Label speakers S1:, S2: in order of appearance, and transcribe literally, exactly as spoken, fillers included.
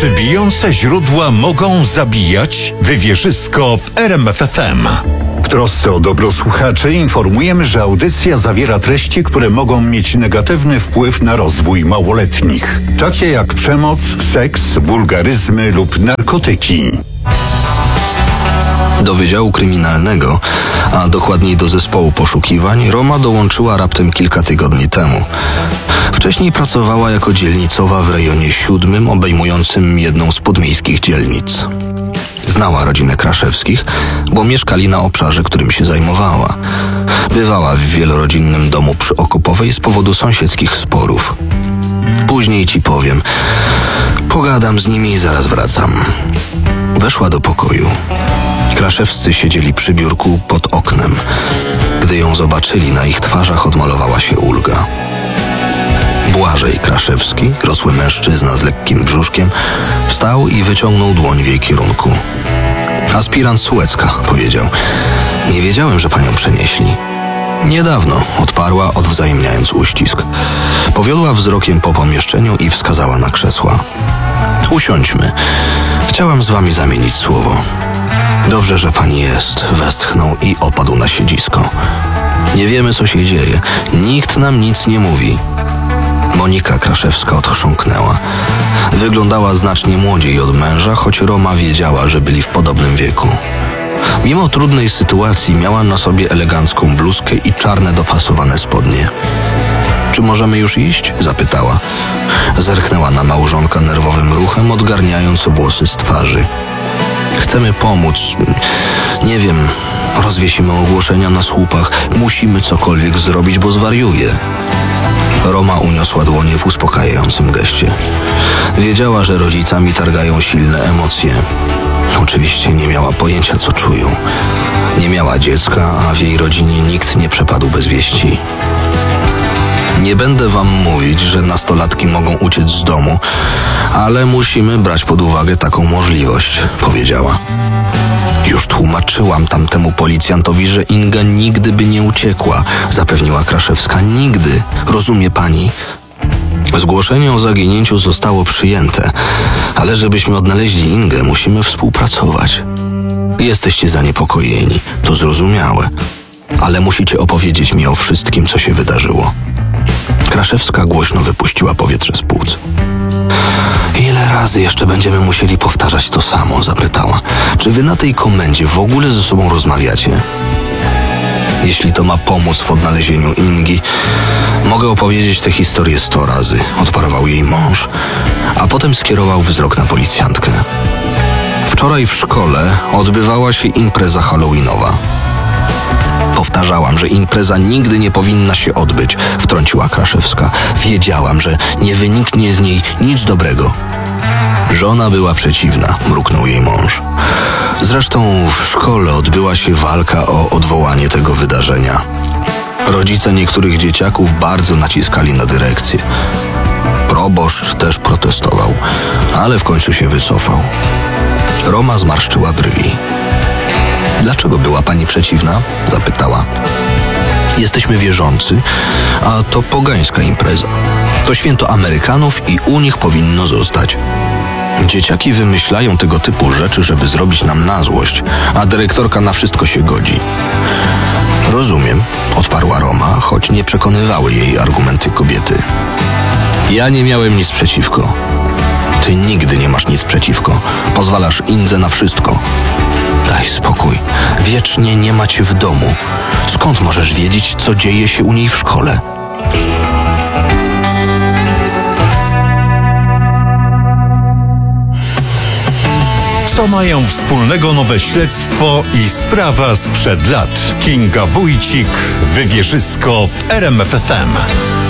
S1: Czy bijące źródła mogą zabijać? Wywierzysko w R M F F M. W trosce o dobro słuchaczy informujemy, że audycja zawiera treści, które mogą mieć negatywny wpływ na rozwój małoletnich, takie jak przemoc, seks, wulgaryzmy lub narkotyki.
S2: Do Wydziału Kryminalnego, a dokładniej do Zespołu Poszukiwań, Roma dołączyła raptem kilka tygodni temu. Wcześniej pracowała jako dzielnicowa w rejonie siódmym, obejmującym jedną z podmiejskich dzielnic. Znała rodzinę Kraszewskich, bo mieszkali na obszarze, którym się zajmowała. Bywała w wielorodzinnym domu przy Okopowej z powodu sąsiedzkich sporów. Później ci powiem. Pogadam z nimi i zaraz wracam. Weszła do pokoju. Kraszewscy siedzieli przy biurku pod oknem. Gdy ją zobaczyli, na ich twarzach odmalowała się ulga. Błażej Kraszewski, rosły mężczyzna z lekkim brzuszkiem, wstał i wyciągnął dłoń w jej kierunku. Aspirant Sułecka, powiedział. Nie wiedziałem, że panią przenieśli. Niedawno, odparła, odwzajemniając uścisk. Powiodła wzrokiem po pomieszczeniu i wskazała na krzesła. Usiądźmy. Chciałam z wami zamienić słowo. Dobrze, że pani jest, westchnął i opadł na siedzisko. Nie wiemy, co się dzieje. Nikt nam nic nie mówi. Monika Kraszewska odchrząknęła. Wyglądała znacznie młodziej od męża, choć Roma wiedziała, że byli w podobnym wieku. Mimo trudnej sytuacji miała na sobie elegancką bluzkę i czarne dopasowane spodnie. Czy możemy już iść? Zapytała. Zerknęła na małżonka nerwowym ruchem, odgarniając włosy z twarzy. Chcemy pomóc. Nie wiem, rozwiesimy ogłoszenia na słupach. Musimy cokolwiek zrobić, bo zwariuje. Roma uniosła dłonie w uspokajającym geście. Wiedziała, że rodzicami targają silne emocje. Oczywiście nie miała pojęcia, co czują. Nie miała dziecka, a w jej rodzinie nikt nie przepadł bez wieści. Nie będę wam mówić, że nastolatki mogą uciec z domu, ale musimy brać pod uwagę taką możliwość, powiedziała. Już tłumaczyłam tamtemu policjantowi, że Inga nigdy by nie uciekła, zapewniła Kraszewska. Nigdy, rozumie pani? Zgłoszenie o zaginięciu zostało przyjęte, ale żebyśmy odnaleźli Ingę, musimy współpracować. Jesteście zaniepokojeni, to zrozumiałe, ale musicie opowiedzieć mi o wszystkim, co się wydarzyło. Kraszewska głośno wypuściła powietrze z płuc. Ile razy jeszcze będziemy musieli powtarzać to samo? Zapytała. Czy wy na tej komendzie w ogóle ze sobą rozmawiacie? Jeśli to ma pomóc w odnalezieniu Ingi, mogę opowiedzieć tę historię sto razy, odparował jej mąż, a potem skierował wzrok na policjantkę. Wczoraj w szkole odbywała się impreza halloweenowa. Powtarzałam, że impreza nigdy nie powinna się odbyć, wtrąciła Kraszewska. Wiedziałam, że nie wyniknie z niej nic dobrego. Żona była przeciwna, mruknął jej mąż. Zresztą w szkole odbyła się walka o odwołanie tego wydarzenia. Rodzice niektórych dzieciaków bardzo naciskali na dyrekcję. Proboszcz też protestował, ale w końcu się wycofał. Roma zmarszczyła brwi. Dlaczego była pani przeciwna? Zapytała. Jesteśmy wierzący, a to pogańska impreza. To święto Amerykanów i u nich powinno zostać. Dzieciaki wymyślają tego typu rzeczy, żeby zrobić nam na złość, a dyrektorka na wszystko się godzi. Rozumiem, odparła Roma, choć nie przekonywały jej argumenty kobiety. Ja nie miałem nic przeciwko. Ty nigdy nie masz nic przeciwko. Pozwalasz Indze na wszystko. Daj spokój. Wiecznie nie ma cię w domu. Skąd możesz wiedzieć, co dzieje się u niej w szkole?
S1: Co mają wspólnego nowe śledztwo i sprawa sprzed lat? Kinga Wójcik, Wywierzysko w R M F F M.